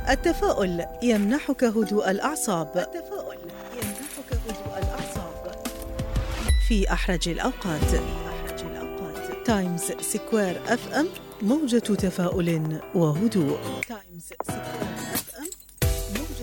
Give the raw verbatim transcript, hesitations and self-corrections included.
التفاؤل يمنحك هدوء الأعصاب. التفاؤل يمنحك هدوء الأعصاب في أحرج الأوقات. في أحرج الأوقات. تايمز سكوير أف أم، موجة تفاؤل وهدوء. تايمز سكوير.